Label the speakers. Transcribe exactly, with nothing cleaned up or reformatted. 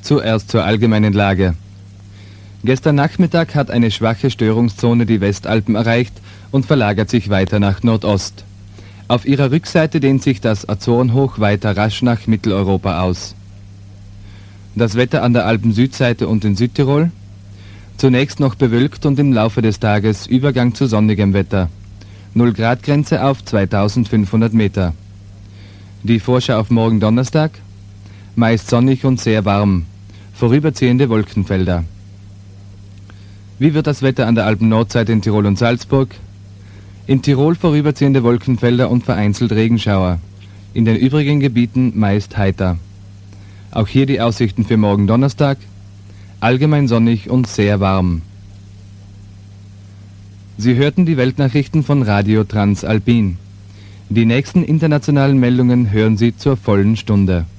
Speaker 1: Zuerst zur allgemeinen Lage. Gestern Nachmittag hat eine schwache Störungszone die Westalpen erreicht und verlagert sich weiter nach Nordost. Auf ihrer Rückseite dehnt sich das Azorenhoch weiter rasch nach Mitteleuropa aus. Das Wetter an der Alpen-Südseite und in Südtirol? Zunächst noch bewölkt und im Laufe des Tages Übergang zu sonnigem Wetter. null Grad Grenze auf zweitausendfünfhundert Meter. Die Vorschau auf morgen Donnerstag? Meist sonnig und sehr warm. Vorüberziehende Wolkenfelder. Wie wird das Wetter an der Alpen-Nordseite in Tirol und Salzburg? In Tirol vorüberziehende Wolkenfelder und vereinzelt Regenschauer. In den übrigen Gebieten meist heiter. Auch hier die Aussichten für morgen Donnerstag. Allgemein sonnig und sehr warm. Sie hörten die Weltnachrichten von Radio Transalpin. Die nächsten internationalen Meldungen hören Sie zur vollen Stunde.